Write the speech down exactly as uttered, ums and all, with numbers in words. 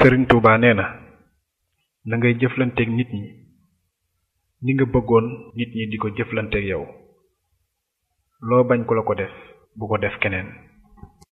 Sëriñ Tuubaa nee na na ngay jëflanteeg nit ñi ni nga bëggoon nit ñi di ko jëflanteeg yow loo bañ ku la ko def bu ko def keneen